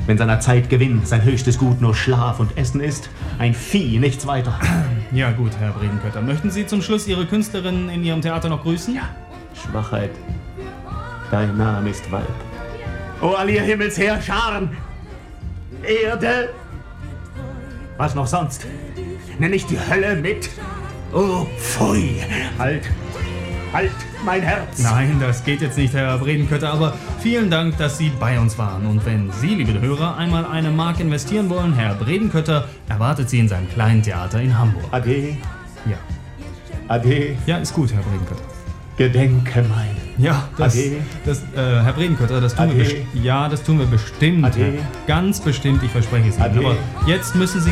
Wenn seiner Zeit Gewinn sein höchstes Gut nur Schlaf und Essen ist, ein Vieh, nichts weiter. Ja gut, Herr Bredenkötter. Möchten Sie zum Schluss Ihre Künstlerin in Ihrem Theater noch grüßen? Ja. Schwachheit, dein Name ist Weib. O all ihr Himmelsheerscharen! Erde! Was noch sonst? Nenn ich die Hölle mit? Oh, pfui! Halt! Halt, mein Herz! Nein, das geht jetzt nicht, Herr Bredenkötter, aber vielen Dank, dass Sie bei uns waren. Und wenn Sie, liebe Hörer, einmal eine Mark investieren wollen, Herr Bredenkötter erwartet Sie in seinem kleinen Theater in Hamburg. Ade. Ja. Ade. Ja, ist gut, Herr Bredenkötter. Gedenke mein. Ja, Herr Bredenkötter, das tun wir bestimmt. Ja, das tun wir bestimmt. Ade. Ganz bestimmt, ich verspreche es Ihnen. Ade. Aber jetzt müssen Sie